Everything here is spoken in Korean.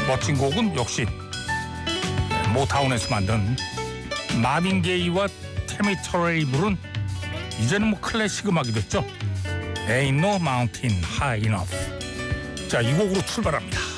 멋진 곡은 역시 모타운에서 만든 마빈 게이와 태미 터렐이 부른 이제는 뭐 클래식 음악이 됐죠. Ain't no mountain high enough. 자, 이 곡으로 출발합니다.